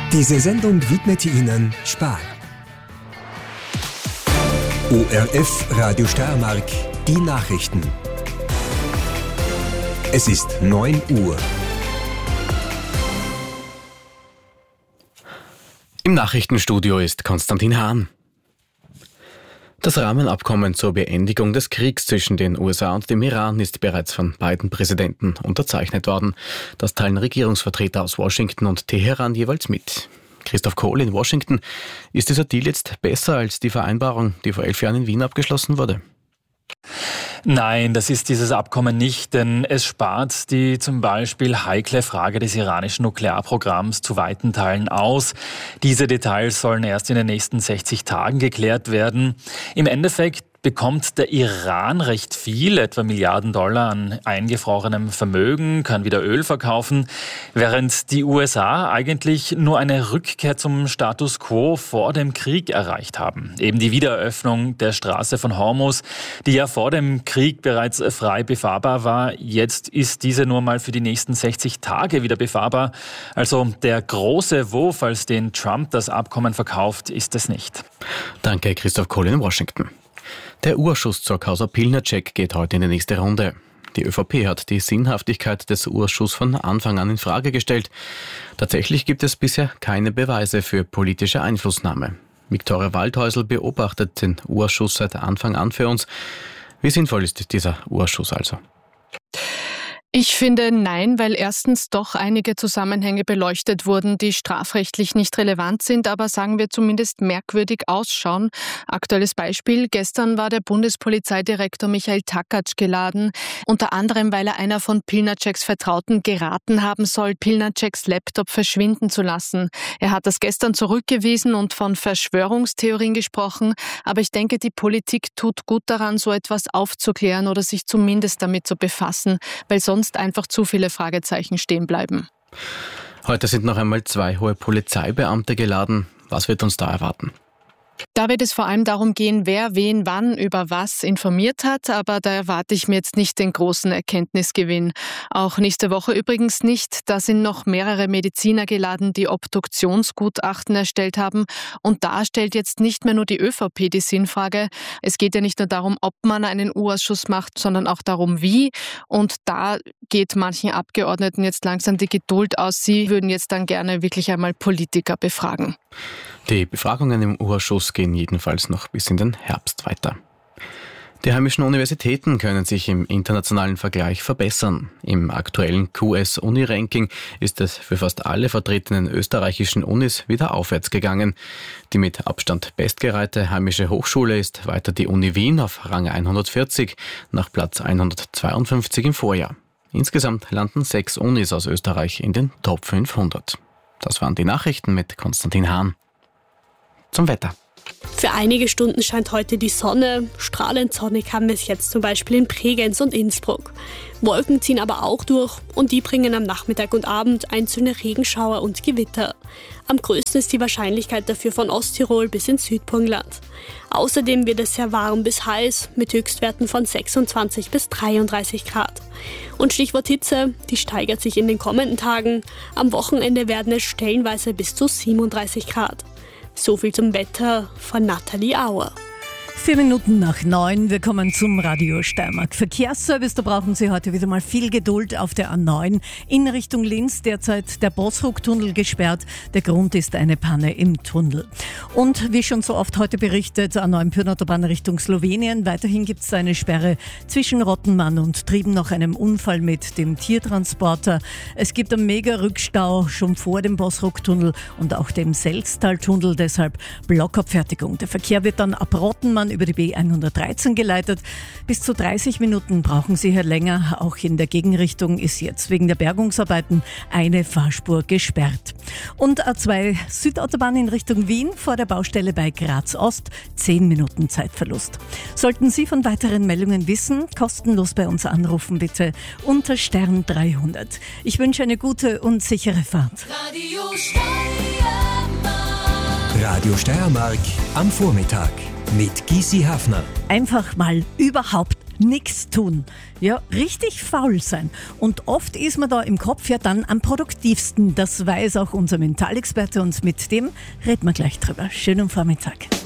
Diese Sendung widmete Ihnen Spar. ORF Radio Steiermark, die Nachrichten. Es ist 9 Uhr. Im Nachrichtenstudio ist Konstantin Hahn. Das Rahmenabkommen zur Beendigung des Kriegs zwischen den USA und dem Iran ist bereits von beiden Präsidenten unterzeichnet worden. Das teilen Regierungsvertreter aus Washington und Teheran jeweils mit. Christoph Kohl in Washington. Ist dieser Deal jetzt besser als die Vereinbarung, die vor 11 Jahren in Wien abgeschlossen wurde? Nein, das ist dieses Abkommen nicht, denn es spart die zum Beispiel heikle Frage des iranischen Nuklearprogramms zu weiten Teilen aus. Diese Details sollen erst in den nächsten 60 Tagen geklärt werden. Im Endeffekt bekommt der Iran recht viel, etwa Milliarden Dollar an eingefrorenem Vermögen, kann wieder Öl verkaufen, während die USA eigentlich nur eine Rückkehr zum Status quo vor dem Krieg erreicht haben. Eben die Wiedereröffnung der Straße von Hormuz, die ja vor dem Krieg bereits frei befahrbar war. Jetzt ist diese nur mal für die nächsten 60 Tage wieder befahrbar. Also der große Wurf, als den Trump das Abkommen verkauft, ist es nicht. Danke, Christoph Kohl in Washington. Der Urschuss zur Causa Pilnacek geht heute in die nächste Runde. Die ÖVP hat die Sinnhaftigkeit des Urschusses von Anfang an in Frage gestellt. Tatsächlich gibt es bisher keine Beweise für politische Einflussnahme. Viktoria Waldhäusl beobachtet den Urschuss seit Anfang an für uns. Wie sinnvoll ist dieser Urschuss also? Ich finde nein, weil erstens doch einige Zusammenhänge beleuchtet wurden, die strafrechtlich nicht relevant sind, aber sagen wir zumindest merkwürdig ausschauen. Aktuelles Beispiel: Gestern war der Bundespolizeidirektor Michael Takatsch geladen, unter anderem, weil er einer von Pilnaceks Vertrauten geraten haben soll, Pilnaceks Laptop verschwinden zu lassen. Er hat das gestern zurückgewiesen und von Verschwörungstheorien gesprochen, aber ich denke, die Politik tut gut daran, so etwas aufzuklären oder sich zumindest damit zu befassen, weil sonst einfach zu viele Fragezeichen stehen bleiben. Heute sind noch einmal 2 hohe Polizeibeamte geladen. Was wird uns da erwarten? Da wird es vor allem darum gehen, wer wen wann über was informiert hat, aber da erwarte ich mir jetzt nicht den großen Erkenntnisgewinn. Auch nächste Woche übrigens nicht. Da sind noch mehrere Mediziner geladen, die Obduktionsgutachten erstellt haben. Und da stellt jetzt nicht mehr nur die ÖVP die Sinnfrage. Es geht ja nicht nur darum, ob man einen U-Ausschuss macht, sondern auch darum, wie. Und da geht manchen Abgeordneten jetzt langsam die Geduld aus. Sie würden jetzt dann gerne wirklich einmal Politiker befragen. Die Befragungen im U-Ausschuss gehen jedenfalls noch bis in den Herbst weiter. Die heimischen Universitäten können sich im internationalen Vergleich verbessern. Im aktuellen QS-Uni-Ranking ist es für fast alle vertretenen österreichischen Unis wieder aufwärts gegangen. Die mit Abstand bestgereihte heimische Hochschule ist weiter die Uni Wien auf Rang 140 nach Platz 152 im Vorjahr. Insgesamt landen 6 Unis aus Österreich in den Top 500. Das waren die Nachrichten mit Konstantin Hahn. Zum Wetter. Für einige Stunden scheint heute die Sonne. Strahlend sonnig haben wir es jetzt zum Beispiel in Bregenz und Innsbruck. Wolken ziehen aber auch durch und die bringen am Nachmittag und Abend einzelne Regenschauer und Gewitter. Am größten ist die Wahrscheinlichkeit dafür von Osttirol bis ins Südburgenland. Außerdem wird es sehr warm bis heiß mit Höchstwerten von 26 bis 33 Grad. Und Stichwort Hitze, die steigert sich in den kommenden Tagen. Am Wochenende werden es stellenweise bis zu 37 Grad. So viel zum Wetter von Nathalie Auer. 4 Minuten nach 9, wir kommen zum Radio Steiermark Verkehrsservice. Da brauchen Sie heute wieder mal viel Geduld auf der A9 in Richtung Linz. Derzeit der Bosruck-Tunnel gesperrt. Der Grund ist eine Panne im Tunnel. Und wie schon so oft heute berichtet, A9 Pyhrn-Autobahn Richtung Slowenien. Weiterhin gibt es eine Sperre zwischen Rottenmann und Trieben nach einem Unfall mit dem Tiertransporter. Es gibt einen Mega-Rückstau schon vor dem Bosruck-Tunnel und auch dem Selztal-Tunnel. Deshalb Blockabfertigung. Der Verkehr wird dann ab Rottenmann über die B113 geleitet. Bis zu 30 Minuten brauchen Sie hier länger. Auch in der Gegenrichtung ist jetzt wegen der Bergungsarbeiten eine Fahrspur gesperrt. Und A2 Südautobahn in Richtung Wien vor der Baustelle bei Graz Ost 10 Minuten Zeitverlust. Sollten Sie von weiteren Meldungen wissen, kostenlos bei uns anrufen bitte unter Stern 300. Ich wünsche eine gute und sichere Fahrt. Radio Steiermark am Vormittag mit Gysi Hafner. Einfach mal überhaupt Nichts tun. Ja, richtig faul sein. Und oft ist man da im Kopf ja dann am produktivsten. Das weiß auch unser Mentalexperte und mit dem reden wir gleich drüber. Schönen Vormittag.